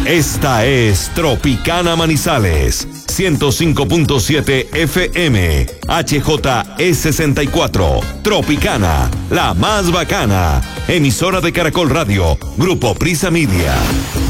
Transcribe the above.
Esta es Tropicana Manizales, 105.7 FM, HJE64, Tropicana, la más bacana, emisora de Caracol Radio, Grupo Prisa Media.